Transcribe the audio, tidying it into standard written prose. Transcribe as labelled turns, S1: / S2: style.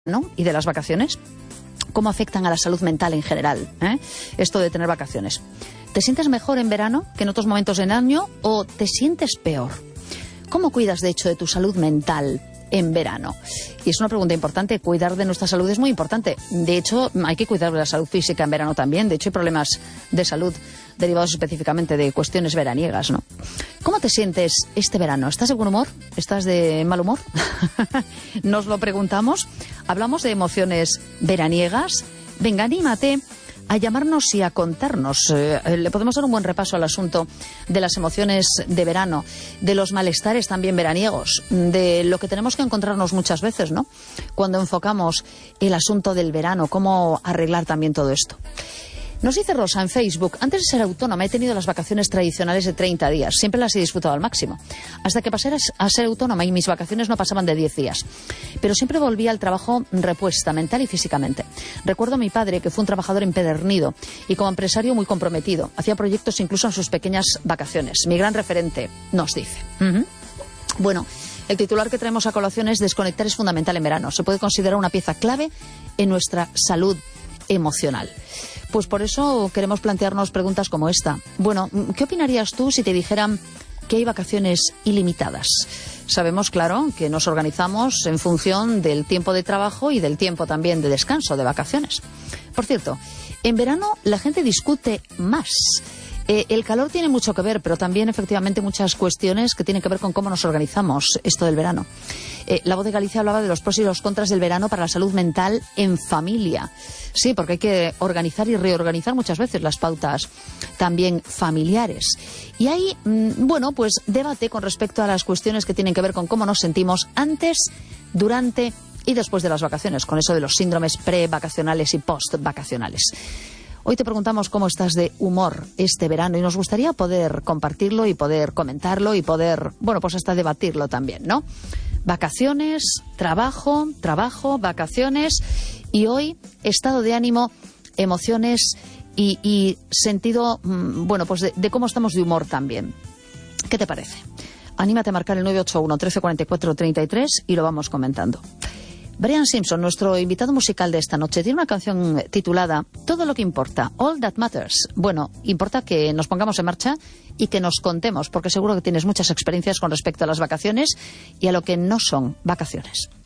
S1: ¿no? Y de las vacaciones, cómo afectan a la salud mental en general, esto de tener vacaciones. ¿Te sientes mejor en verano que en otros momentos del año o te sientes peor? ¿Cómo cuidas, de hecho, de tu salud mental en verano? Y es una pregunta importante. Cuidar de nuestra salud es muy importante. De hecho, hay que cuidar de la salud física en verano también. De hecho, hay problemas de salud derivados específicamente de cuestiones veraniegas, ¿no? ¿Cómo te sientes este verano? ¿Estás de buen humor? ¿Estás de mal humor? Nos lo preguntamos. Hablamos de emociones veraniegas. Venga, anímate a llamarnos y a contarnos. Le podemos dar un buen repaso al asunto de las emociones de verano, de los malestares también veraniegos, de lo que tenemos que encontrarnos muchas veces, ¿no? Cuando enfocamos el asunto del verano, cómo arreglar también todo esto. Nos dice Rosa en Facebook: antes de ser autónoma he tenido las vacaciones tradicionales de 30 días. Siempre las he disfrutado al máximo. Hasta que pasé a ser autónoma y mis vacaciones no pasaban de 10 días. Pero siempre volvía al trabajo repuesta, mental y físicamente. Recuerdo a mi padre, que fue un trabajador empedernido y como empresario muy comprometido. Hacía proyectos incluso en sus pequeñas vacaciones. Mi gran referente, nos dice. Bueno, el titular que traemos a colación es: desconectar es fundamental en verano. Se puede considerar una pieza clave en nuestra salud emocional. Pues por eso queremos plantearnos preguntas como esta. Bueno, ¿qué opinarías tú si te dijeran que hay vacaciones ilimitadas? Sabemos, claro, que nos organizamos en función del tiempo de trabajo y del tiempo también de descanso, de vacaciones. Por cierto, en verano la gente discute más. El calor tiene mucho que ver, pero también efectivamente muchas cuestiones que tienen que ver con cómo nos organizamos esto del verano. La Voz de Galicia hablaba de los pros y los contras del verano para la salud mental en familia. Sí, porque hay que organizar y reorganizar muchas veces las pautas también familiares. Y hay, bueno, pues debate con respecto a las cuestiones que tienen que ver con cómo nos sentimos antes, durante y después de las vacaciones, con eso de los síndromes pre-vacacionales y post-vacacionales. Hoy te preguntamos cómo estás de humor este verano y nos gustaría poder compartirlo y poder comentarlo y poder, bueno, pues hasta debatirlo también, ¿no? Vacaciones, trabajo, vacaciones y hoy estado de ánimo, emociones y sentido, bueno, pues de cómo estamos de humor también. ¿Qué te parece? Anímate a marcar el 981 1344 33 y lo vamos comentando. Brian Simpson, nuestro invitado musical de esta noche, tiene una canción titulada Todo lo que importa, All That Matters. Bueno, importa que nos pongamos en marcha y que nos contemos, porque seguro que tienes muchas experiencias con respecto a las vacaciones y a lo que no son vacaciones.